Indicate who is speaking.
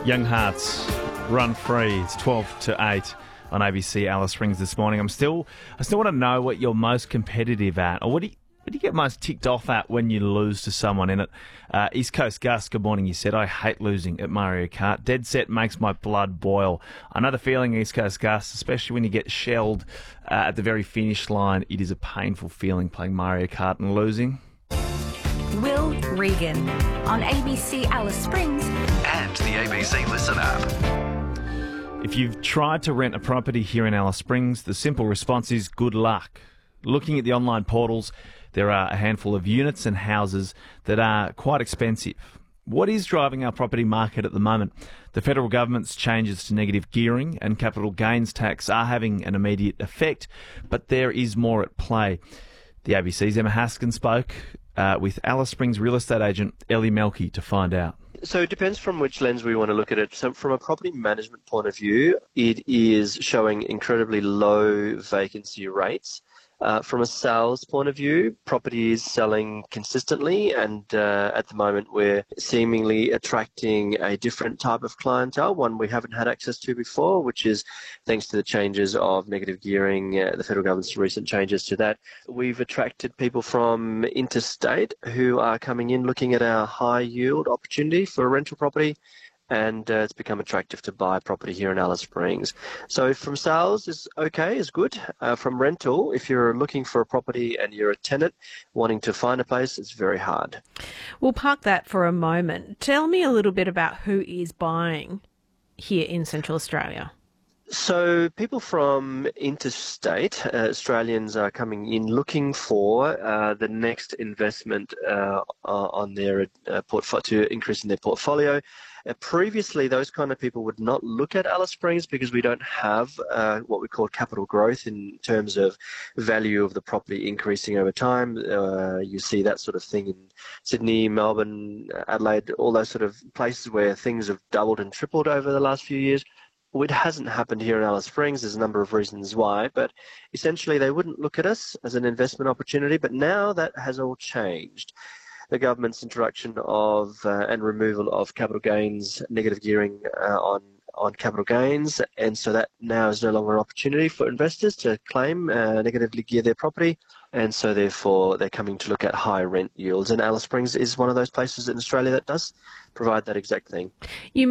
Speaker 1: Young Hearts, Run Free. It's 12 to 8 on ABC Alice Springs this morning. I still want to know what you're most competitive at, or what do you get most ticked off at when you lose to someone in it? East Coast Gus, good morning. You said, I hate losing at Mario Kart. Dead set makes my blood boil. I know the feeling, East Coast Gus, especially when you get shelled at the very finish line. It is a painful feeling playing Mario Kart and losing.
Speaker 2: Will Regan on ABC Alice Springs
Speaker 3: and the ABC Listen app.
Speaker 1: If you've tried to rent a property here in Alice Springs, the simple response is good luck. Looking at the online portals, there are a handful of units and houses that are quite expensive. What is driving our property market at the moment? The federal government's changes to negative gearing and capital gains tax are having an immediate effect, but there is more at play. The ABC's Emma Haskin spoke with Alice Springs real estate agent Ellie Melky to find out.
Speaker 4: So it depends from which lens we want to look at it. So from a property management point of view, it is showing incredibly low vacancy rates. From a sales point of view, property is selling consistently, and at the moment we're seemingly attracting a different type of clientele, one we haven't had access to before, which is thanks to the changes of negative gearing, the federal government's recent changes to that. We've attracted people from interstate who are coming in looking at our high yield opportunity for a rental property, and it's become attractive to buy property here in Alice Springs. So from sales is okay, is good. From rental, if you're looking for a property and you're a tenant wanting to find a place, it's very hard.
Speaker 5: We'll park that for a moment. Tell me a little bit about who is buying here in Central Australia.
Speaker 4: So people from interstate, Australians are coming in looking for the next investment on their portfolio, to increase in their portfolio. Previously, those kind of people would not look at Alice Springs because we don't have what we call capital growth in terms of value of the property increasing over time. You see that sort of thing in Sydney, Melbourne, Adelaide, all those sort of places where things have doubled and tripled over the last few years. It hasn't happened here in Alice Springs. There's a number of reasons why, but essentially they wouldn't look at us as an investment opportunity, but now that has all changed. The government's introduction of and removal of capital gains, negative gearing on capital gains, and so that now is no longer an opportunity for investors to claim negatively gear their property, and so therefore they're coming to look at high rent yields, and Alice Springs is one of those places in Australia that does provide that exact thing.